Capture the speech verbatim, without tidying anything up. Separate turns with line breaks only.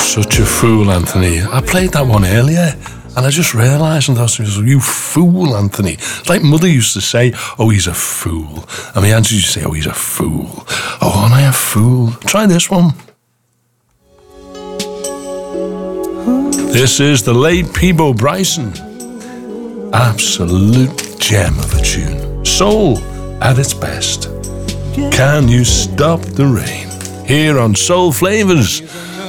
Such a fool, Anthony. I played that one earlier, and I just realised and thought, you fool, Anthony. It's like Mother used to say, oh, he's a fool. And my auntie used to say, oh, he's a fool. Oh, am I a fool? Try this one. This is the late Peabo Bryson. Absolute gem of a tune. Soul at its best. Can you stop the rain? Here on Soul Flavours